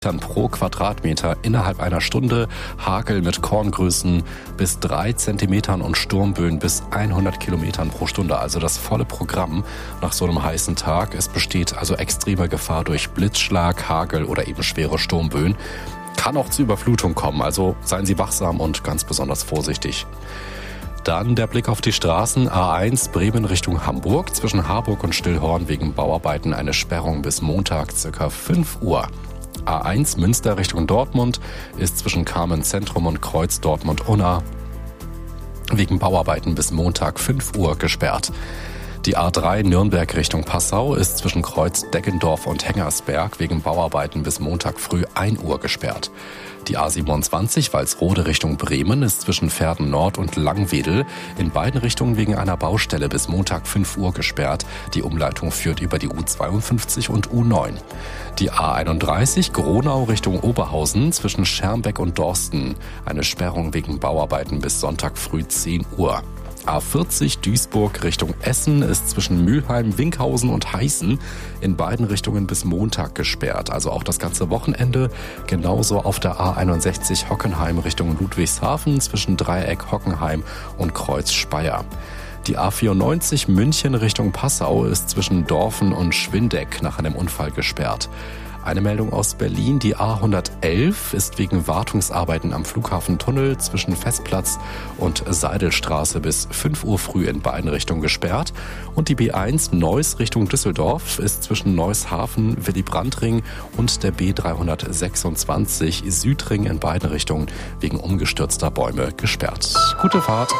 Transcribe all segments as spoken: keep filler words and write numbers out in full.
pro Quadratmeter innerhalb einer Stunde, Hagel mit Korngrößen bis drei Zentimetern und Sturmböen bis hundert Kilometern pro Stunde. Also das volle Programm nach so einem heißen Tag. Es besteht also extreme Gefahr durch Blitzschlag, Hagel oder eben schwere Sturmböen. Kann auch zu Überflutung kommen, also seien Sie wachsam und ganz besonders vorsichtig. Dann der Blick auf die Straßen. A eins Bremen Richtung Hamburg. Zwischen Harburg und Stillhorn wegen Bauarbeiten eine Sperrung bis Montag ca. fünf Uhr. A eins Münster Richtung Dortmund ist zwischen Carmen Zentrum und Kreuz Dortmund-Unna wegen Bauarbeiten bis Montag fünf Uhr gesperrt. Die A drei Nürnberg Richtung Passau ist zwischen Kreuz Deggendorf und Hengersberg wegen Bauarbeiten bis Montag früh ein Uhr gesperrt. Die A siebenundzwanzig Walsrode Richtung Bremen ist zwischen Verden Nord und Langwedel in beiden Richtungen wegen einer Baustelle bis Montag fünf Uhr gesperrt. Die Umleitung führt über die U zweiundfünfzig und U neun. Die A einunddreißig Gronau Richtung Oberhausen zwischen Schermbeck und Dorsten. Eine Sperrung wegen Bauarbeiten bis Sonntag früh zehn Uhr. A vierzig Duisburg Richtung Essen ist zwischen Mülheim, Winkhausen und Heißen in beiden Richtungen bis Montag gesperrt. Also auch das ganze Wochenende. Genauso auf der A einundsechzig Hockenheim Richtung Ludwigshafen zwischen Dreieck Hockenheim und Kreuz Speyer. Die A vierundneunzig München Richtung Passau ist zwischen Dorfen und Schwindeck nach einem Unfall gesperrt. Eine Meldung aus Berlin. Die A hundertelf ist wegen Wartungsarbeiten am Flughafentunnel zwischen Festplatz und Seidelstraße bis fünf Uhr früh in beiden Richtungen gesperrt. Und die B eins Neuss Richtung Düsseldorf ist zwischen Neushafen, Willy-Brandt-Ring und der B dreihundertsechsundzwanzig Südring in beiden Richtungen wegen umgestürzter Bäume gesperrt. Gute Fahrt!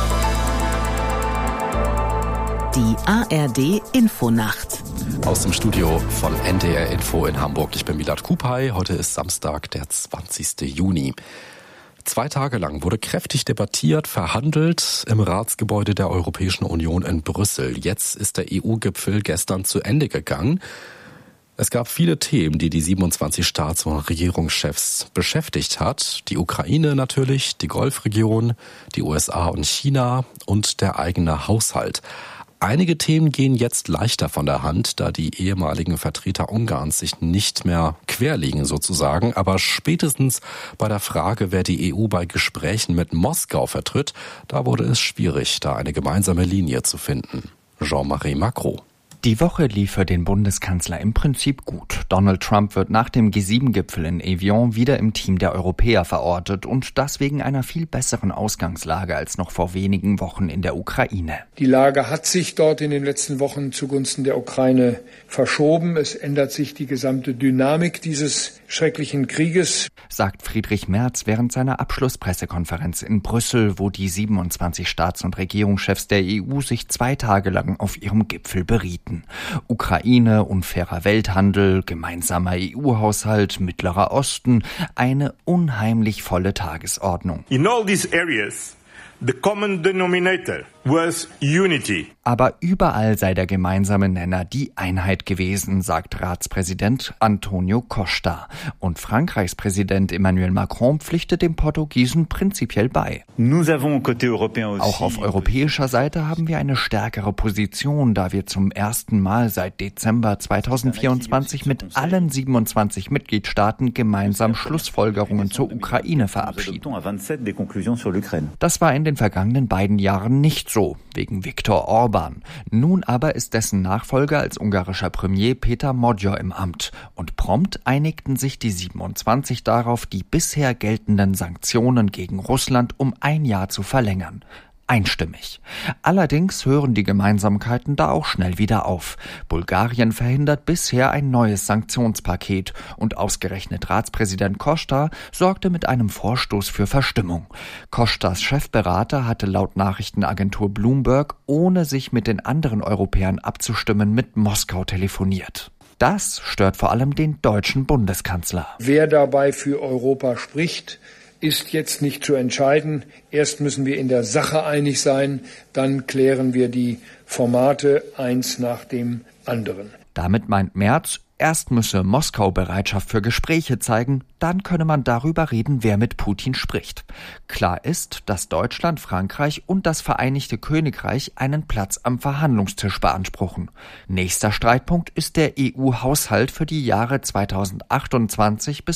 Die A R D Infonacht. Aus dem Studio von N D R Info in Hamburg. Ich bin Milad Kupay. Heute ist Samstag, der zwanzigsten Juni. Zwei Tage lang wurde kräftig debattiert, verhandelt im Ratsgebäude der Europäischen Union in Brüssel. Jetzt ist der E U-Gipfel gestern zu Ende gegangen. Es gab viele Themen, die die siebenundzwanzig Staats- und Regierungschefs beschäftigt hat. Die Ukraine natürlich, die Golfregion, die U S A und China und der eigene Haushalt. Einige Themen gehen jetzt leichter von der Hand, da die ehemaligen Vertreter Ungarns sich nicht mehr querlegen sozusagen. Aber spätestens bei der Frage, wer die E U bei Gesprächen mit Moskau vertritt, da wurde es schwierig, da eine gemeinsame Linie zu finden. Jean-Marie Macron. Die Woche lief für den Bundeskanzler im Prinzip gut. Donald Trump wird nach dem G sieben Gipfel in Evian wieder im Team der Europäer verortet und das wegen einer viel besseren Ausgangslage als noch vor wenigen Wochen in der Ukraine. Die Lage hat sich dort in den letzten Wochen zugunsten der Ukraine verschoben. Es ändert sich die gesamte Dynamik dieses schrecklichen Krieges, sagt Friedrich Merz während seiner Abschlusspressekonferenz in Brüssel, wo die siebenundzwanzig Staats- und Regierungschefs der E U sich zwei Tage lang auf ihrem Gipfel berieten. Ukraine, unfairer Welthandel, gemeinsamer E U-Haushalt, Mittlerer Osten, eine unheimlich volle Tagesordnung. In all these areas, the common denominator was unity. Aber überall sei der gemeinsame Nenner die Einheit gewesen, sagt Ratspräsident Antonio Costa. Und Frankreichs Präsident Emmanuel Macron pflichtet dem Portugiesen prinzipiell bei. Auch auf europäischer Seite haben wir eine stärkere Position, da wir zum ersten Mal seit Dezember zweitausendvierundzwanzig mit allen siebenundzwanzig Mitgliedstaaten gemeinsam Schlussfolgerungen zur Ukraine verabschieden. Das war in den vergangenen beiden Jahren nicht so, wegen Viktor Orban. Nun aber ist dessen Nachfolger als ungarischer Premier Peter Magyar im Amt. Und prompt einigten sich die siebenundzwanzig darauf, die bisher geltenden Sanktionen gegen Russland um ein Jahr zu verlängern. Einstimmig. Allerdings hören die Gemeinsamkeiten da auch schnell wieder auf. Bulgarien verhindert bisher ein neues Sanktionspaket und ausgerechnet Ratspräsident Costa sorgte mit einem Vorstoß für Verstimmung. Costas Chefberater hatte laut Nachrichtenagentur Bloomberg, ohne sich mit den anderen Europäern abzustimmen, mit Moskau telefoniert. Das stört vor allem den deutschen Bundeskanzler. Wer dabei für Europa spricht, ist jetzt nicht zu entscheiden. Erst müssen wir in der Sache einig sein, dann klären wir die Formate eins nach dem anderen. Damit meint Merz, erst müsse Moskau Bereitschaft für Gespräche zeigen, dann könne man darüber reden, wer mit Putin spricht. Klar ist, dass Deutschland, Frankreich und das Vereinigte Königreich einen Platz am Verhandlungstisch beanspruchen. Nächster Streitpunkt ist der E U-Haushalt für die Jahre zweitausendachtundzwanzig bis